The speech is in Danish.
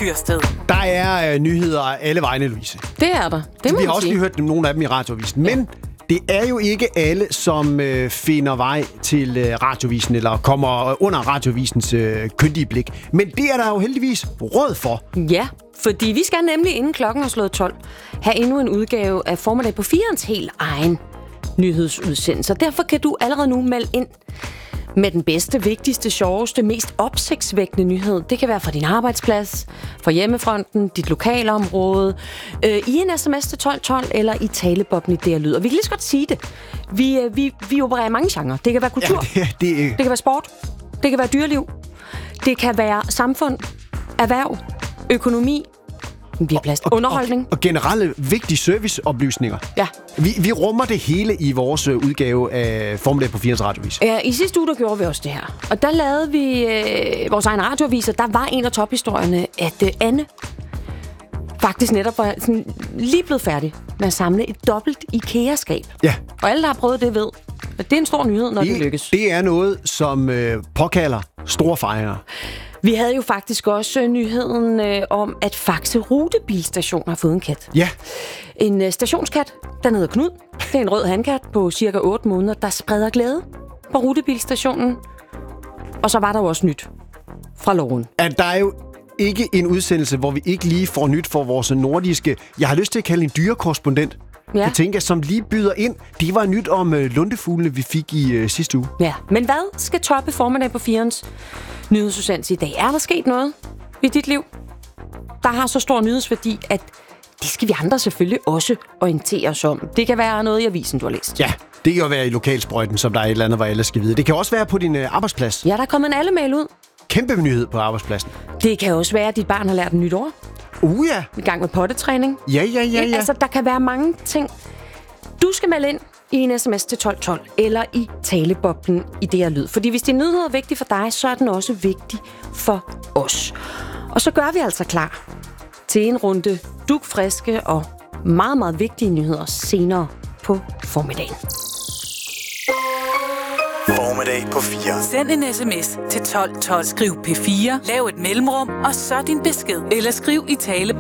Tyrsted. Der er nyheder alle vegne, Louise. Det er der. Det må Vi har man også sige. lige hørt nogle af dem i Radioavisen. Men det er jo ikke alle, som finder vej til Radioavisen, eller kommer under Radioavisens kyndige blik. Men det er der jo heldigvis råd for. Ja, fordi vi skal nemlig inden klokken er slået 12 have endnu en udgave af Formiddag på 4'ens helt egen nyhedsudsendelse. Derfor kan du allerede nu melde ind med den bedste, vigtigste, sjoveste, mest opsigtsvækkende nyhed. Det kan være fra din arbejdsplads, fra hjemmefronten, dit lokalområde, i en sms til 1212 eller i taleboblen i DR Lyd. Og vi kan lige så godt sige det. Vi opererer i mange genrer. Det kan være kultur, Ja, det kan være sport, det kan være dyreliv, det kan være samfund, erhverv, økonomi, vi har plads til underholdning. Og generelle vigtige serviceoplysninger. Ja. Vi rummer det hele i vores udgave af Formiddag på 4'ens Radioavis. Ja, i sidste uge, der gjorde vi også det her. Og der lavede vi vores egen radioavis, og der var en af tophistorierne, at Anne faktisk netop var sådan, lige blevet færdig med at samle et dobbelt IKEA-skab. Ja. Og alle, der har prøvet det, ved, at det er en stor nyhed, når det lykkes. Det er noget, som påkalder store fejringer. Vi havde jo faktisk også nyheden om, at Faxe Rutebilstation har fået en kat. Ja. En stationskat, der hedder Knud. Det er en rød hankat på cirka 8 måneder, der spreder glæde på rutebilstationen. Og så var der jo også nyt fra loven. At der er jo ikke en udsendelse, hvor vi ikke lige får nyt for vores nordiske, jeg har lyst til at kalde en dyrekorrespondent, Ja. jeg tænker, som lige byder ind. Det var nyt om lundefuglene, vi fik i sidste uge. Ja, men hvad skal toppe Formiddag på 4'ens nyhedsudsendelse i dag? Er der sket noget i dit liv, der har så stor nyhedsværdi, at det skal vi andre selvfølgelig også orientere os om? Det kan være noget i avisen, du har læst. Ja, det kan jo være i lokalsprøjten, som der er et eller andet, hvor alle skal vide. Det kan også være på din arbejdsplads. Ja, der er kommet en alle-mail ud. Kæmpe nyhed på arbejdspladsen. Det kan også være, at dit barn har lært et nyt ord. Ja. I gang med pottetræning. Ja. Altså, der kan være mange ting. Du skal melde ind i en sms til 1212 eller i taleboblen i DR Lyd. Fordi hvis din nyhed er vigtig for dig, så er den også vigtig for os. Og så gør vi altså klar til en runde dugfriske og meget, meget vigtige nyheder senere på formiddagen. Formiddag på 4. Send en sms til 1212. Skriv P4, lav et mellemrum, og så din besked. Eller skriv i taleboblen